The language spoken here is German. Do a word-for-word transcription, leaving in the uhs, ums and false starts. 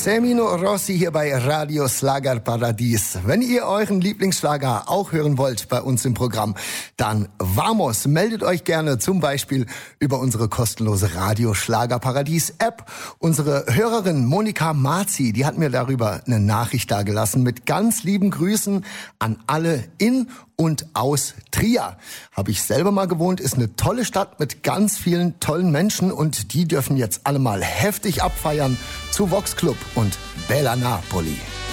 Semino Rossi hier bei Radio Schlagerparadies. Wenn ihr euren Lieblingsschlager auch hören wollt bei uns im Programm, dann vamos, meldet euch gerne zum Beispiel über unsere kostenlose Radio Schlagerparadies App. Unsere Hörerin Monika Marzi, die hat mir darüber eine Nachricht dagelassen mit ganz lieben Grüßen an alle in und aus Trier. Habe ich selber mal gewohnt, ist eine tolle Stadt mit ganz vielen tollen Menschen und die dürfen jetzt alle mal heftig abfeiern zu Vox Club und Bella Napoli.